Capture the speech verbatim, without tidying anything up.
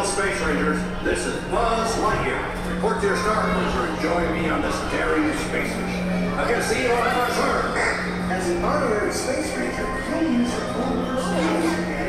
Space Rangers. This is Buzz Lightyear. Report to your star cruiser and join me on this daring space mission. I can see you on our turn. As an honorary space ranger,